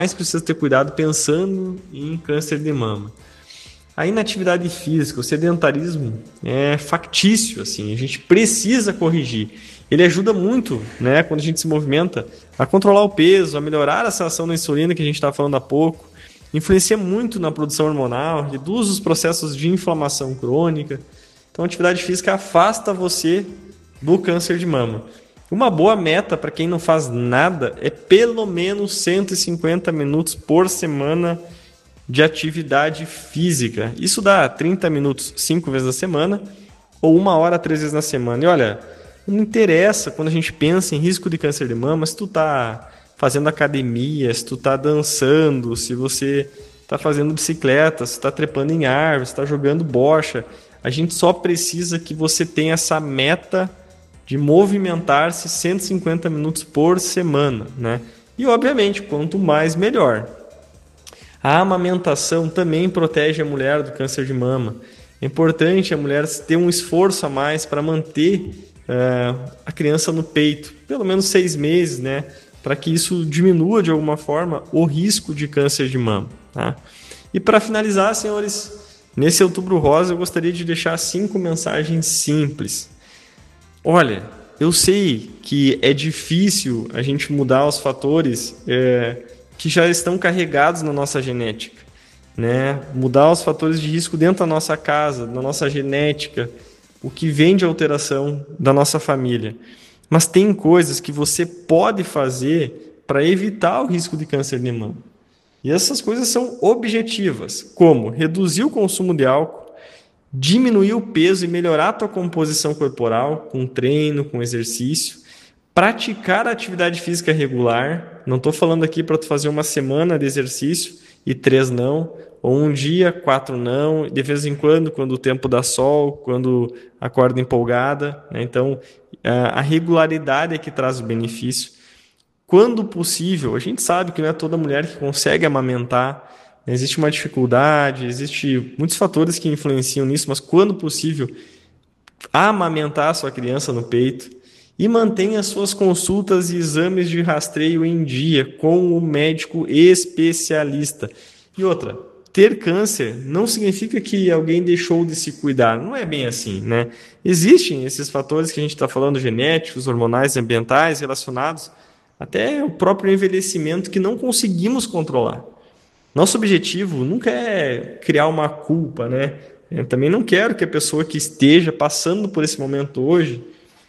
mais precisa ter cuidado pensando em câncer de mama. A inatividade física, o sedentarismo é factício, assim, a gente precisa corrigir. Ele ajuda muito, né, quando a gente se movimenta, a controlar o peso, a melhorar a sensação da insulina que a gente estava falando há pouco, influencia muito na produção hormonal, reduz os processos de inflamação crônica. Então, a atividade física afasta você do câncer de mama. Uma boa meta para quem não faz nada é pelo menos 150 minutos por semana de atividade física. Isso dá 30 minutos 5 vezes na semana ou 1 hora 3 vezes na semana. E olha, não interessa quando a gente pensa em risco de câncer de mama se tu tá fazendo academia, se tu tá dançando, se você tá fazendo bicicleta, se tá trepando em árvore, se tá jogando bocha. A gente só precisa que você tenha essa meta de movimentar-se 150 minutos por semana, né? E, obviamente, quanto mais, melhor. A amamentação também protege a mulher do câncer de mama. É importante a mulher ter um esforço a mais para manter a criança no peito, pelo menos 6 meses, né? Para que isso diminua, de alguma forma, o risco de câncer de mama, tá? E para finalizar, senhores, nesse Outubro Rosa eu gostaria de deixar 5 mensagens simples. Olha, eu sei que é difícil a gente mudar os fatores que já estão carregados na nossa genética, né? Mudar os fatores de risco dentro da nossa casa, da nossa genética, o que vem de alteração da nossa família. Mas tem coisas que você pode fazer para evitar o risco de câncer de mama. E essas coisas são objetivas, como reduzir o consumo de álcool, diminuir o peso e melhorar a tua composição corporal com treino, com exercício, praticar a atividade física regular. Não estou falando aqui para tu fazer uma semana de exercício e 3 não, ou um dia, 4 não, de vez em quando o tempo dá sol, quando acorda empolgada, né? Então, a regularidade é que traz o benefício. Quando possível, a gente sabe que não é toda mulher que consegue amamentar, existe uma dificuldade, existe muitos fatores que influenciam nisso, mas quando possível, amamentar a sua criança no peito e mantenha as suas consultas e exames de rastreio em dia com o médico especialista. E outra, ter câncer não significa que alguém deixou de se cuidar, não é bem assim, né? Existem esses fatores que a gente está falando, genéticos, hormonais, ambientais, relacionados até o próprio envelhecimento que não conseguimos controlar. Nosso objetivo nunca é criar uma culpa, né? Eu também não quero que a pessoa que esteja passando por esse momento hoje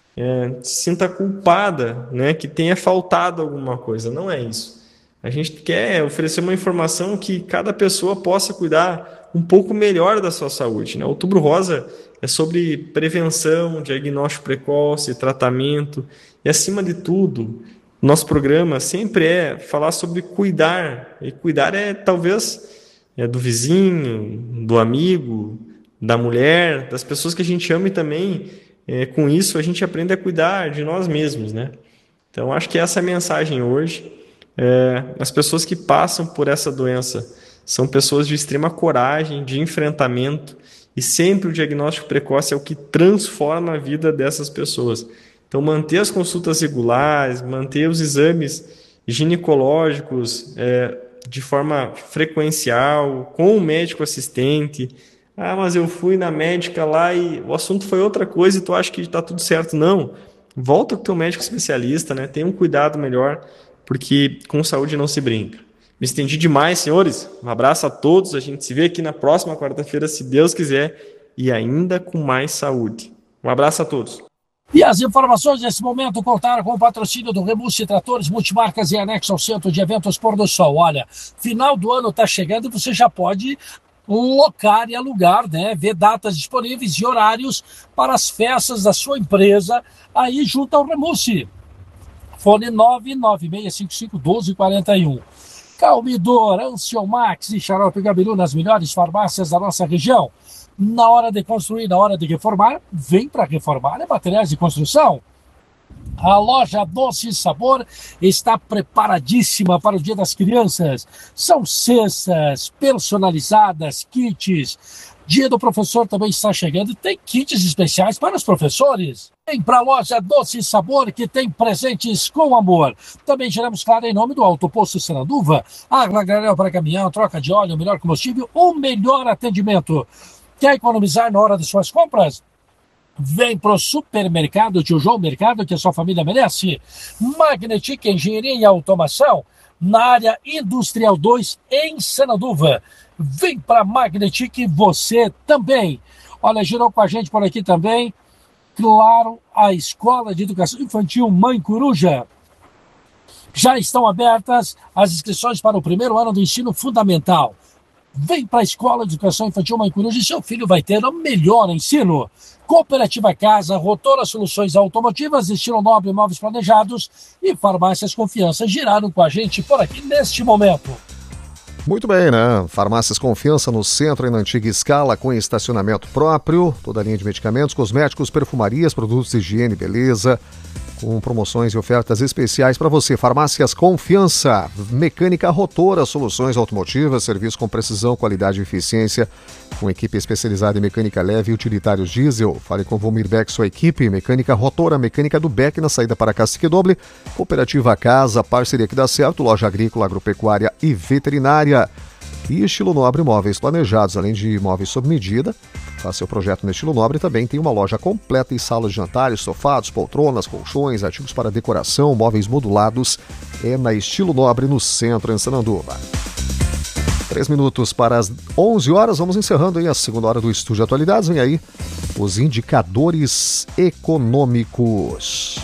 se sinta culpada, né? Que tenha faltado alguma coisa. Não é isso. A gente quer oferecer uma informação que cada pessoa possa cuidar um pouco melhor da sua saúde, né? Outubro Rosa é sobre prevenção, diagnóstico precoce, tratamento e, acima de tudo, nosso programa sempre é falar sobre cuidar. E cuidar talvez do vizinho, do amigo, da mulher, das pessoas que a gente ama e também com isso a gente aprende a cuidar de nós mesmos, né? Então acho que essa é a mensagem hoje. As pessoas que passam por essa doença são pessoas de extrema coragem, de enfrentamento, e sempre o diagnóstico precoce é o que transforma a vida dessas pessoas. Então, manter as consultas regulares, manter os exames ginecológicos de forma frequencial, com o médico assistente. Ah, mas eu fui na médica lá e o assunto foi outra coisa e tu acha que está tudo certo. Não, volta com o teu médico especialista, né? Tenha um cuidado melhor, porque com saúde não se brinca. Me estendi demais, senhores. Um abraço a todos. A gente se vê aqui na próxima quarta-feira, se Deus quiser, e ainda com mais saúde. Um abraço a todos. E as informações nesse momento contaram com o patrocínio do Remussi Tratores Multimarcas e anexo ao Centro de Eventos Pôr do Sol. Olha, final do ano está chegando e você já pode locar e alugar, né? Ver datas disponíveis e horários para as festas da sua empresa aí junto ao Remussi. Fone 996551241. Calmidor, Ansiomax e Xarope Gabiru nas melhores farmácias da nossa região. Na hora de construir, na hora de reformar, vem para reformar materiais de construção. A loja Doce e Sabor está preparadíssima para o Dia das Crianças. São cestas personalizadas, kits. Dia do Professor também está chegando e tem kits especiais para os professores. Vem para a loja Doce e Sabor, que tem presentes com amor. Também geramos, claro, em nome do Alto Posto Sananduva, água granel para caminhão, troca de óleo, melhor combustível, o melhor atendimento. Quer economizar na hora de suas compras? Vem pro supermercado Tio João Mercado, que a sua família merece. Magnetic Engenharia e Automação, na área Industrial 2, em Sananduva. Vem para Magnetic você também. Olha, girou com a gente por aqui também, claro, a Escola de Educação Infantil Mãe Coruja. Já estão abertas as inscrições para o primeiro ano do ensino fundamental. Vem para a Escola de Educação Infantil Mãe Coruja e seu filho vai ter o melhor ensino. Cooperativa Casa, Rotora Soluções Automotivas, Estilo Nobre Imóveis Planejados e Farmácias Confiança giraram com a gente por aqui neste momento. Muito bem, né? Farmácias Confiança no centro e na antiga escala, com estacionamento próprio, toda a linha de medicamentos, cosméticos, perfumarias, produtos de higiene e beleza, com promoções e ofertas especiais para você. Farmácias Confiança, Mecânica Rotora, soluções automotivas, serviço com precisão, qualidade e eficiência, com equipe especializada em mecânica leve e utilitários diesel. Fale com Vomir Beck, sua equipe. Mecânica Rotora, Mecânica do Beck, na saída para Cacique Doble. Cooperativa Casa, parceria que dá certo, loja agrícola, agropecuária e veterinária. E Estilo Nobre Móveis Planejados, além de móveis sob medida. Faça seu projeto no Estilo Nobre, também tem uma loja completa em salas de jantares, sofados, poltronas, colchões, artigos para decoração, móveis modulados. É na Estilo Nobre, no centro, em Sananduva. 3 minutos para as 11 horas, vamos encerrando aí a segunda hora do Estúdio Atualidades. Vem aí os indicadores econômicos.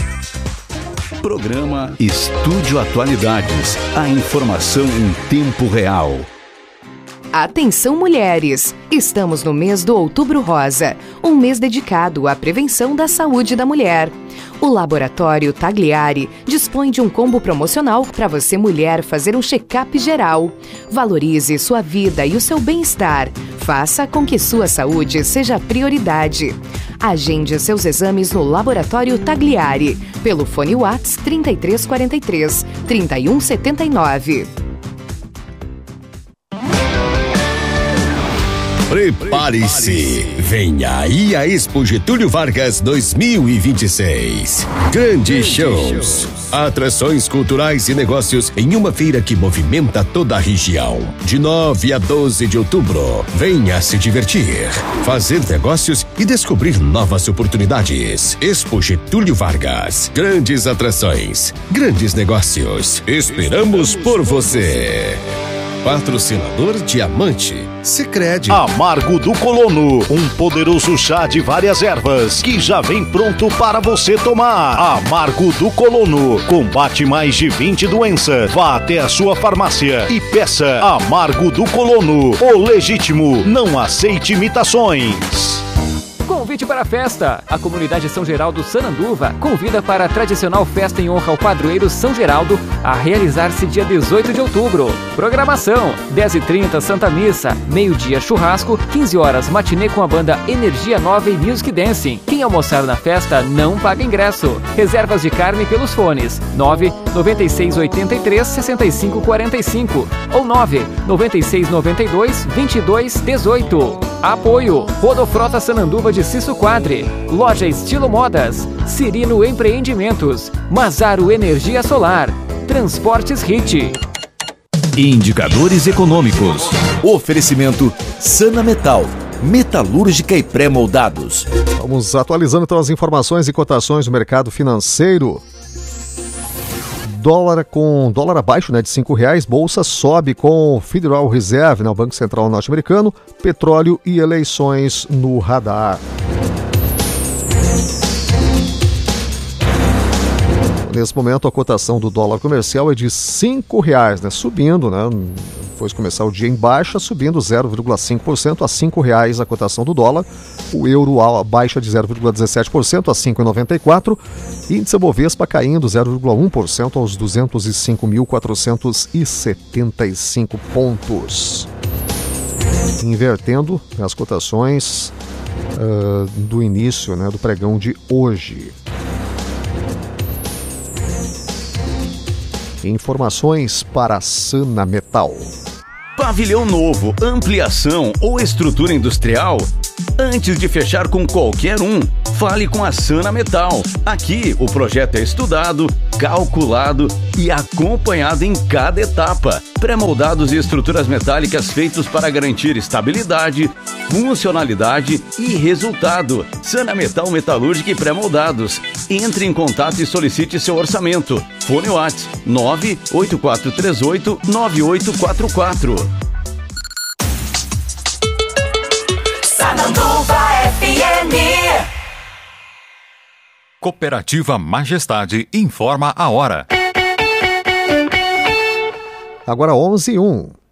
Programa Estúdio Atualidades. A informação em tempo real. Atenção, mulheres! Estamos no mês do Outubro Rosa, um mês dedicado à prevenção da saúde da mulher. O Laboratório Tagliari dispõe de um combo promocional para você, mulher, fazer um check-up geral. Valorize sua vida e o seu bem-estar. Faça com que sua saúde seja prioridade. Agende seus exames no Laboratório Tagliari, pelo fone WhatsApp 3343 3179. Prepare-se! Vem aí a Expo Getúlio Vargas 2026. Grandes shows, atrações culturais e negócios em uma feira que movimenta toda a região. De 9 a 12 de outubro, venha se divertir, fazer negócios e descobrir novas oportunidades. Expo Getúlio Vargas. Grandes atrações, grandes negócios. Esperamos por você. Patrocinador Diamante. Sicredi. Amargo do Colono, um poderoso chá de várias ervas que já vem pronto para você tomar. Amargo do Colono combate mais de 20 doenças. Vá até a sua farmácia e peça Amargo do Colono, o legítimo. Não aceite imitações. Convite para a festa. A comunidade São Geraldo Sananduva convida para a tradicional festa em honra ao padroeiro São Geraldo a realizar-se dia 18 de outubro. Programação: 10h30 Santa Missa, meio-dia churrasco, 15 horas matinê com a banda Energia Nova e Music Dancing. Quem almoçar na festa não paga ingresso. Reservas de carne pelos fones 99683 6545 ou 99692 2218. Apoio: Rodofrota Sananduva de Cisso Quadre, Loja Estilo Modas, Cirino Empreendimentos, Mazaro Energia Solar, Transportes Hit. Indicadores econômicos. Oferecimento Sana Metal, metalúrgica e pré-moldados. Vamos atualizando então as informações e cotações do mercado financeiro. Dólar abaixo, né, de R$5, bolsa sobe com Federal Reserve, né, o Banco Central norte-americano, petróleo e eleições no radar. Nesse momento, a cotação do dólar comercial é de R$5, né, subindo, né, depois de começar o dia em baixa, subindo 0,5% a R$5 a cotação do dólar. O euro baixa de 0,17% a 5,94. Índice Bovespa caindo 0,1% aos 205.475 pontos. Invertendo as cotações do início, né, do pregão de hoje. Informações para Sana Metal. Pavilhão novo, ampliação ou estrutura industrial? Antes de fechar com qualquer um, fale com a Sana Metal. Aqui o projeto é estudado, calculado e acompanhado em cada etapa. Pré-moldados e estruturas metálicas feitos para garantir estabilidade, funcionalidade e resultado. Sana Metal Metalúrgica e Pré-moldados. Entre em contato e solicite seu orçamento. Fone WhatsApp 98438-9844. Sananduva FM. Cooperativa Majestade informa a hora. Agora 11h01.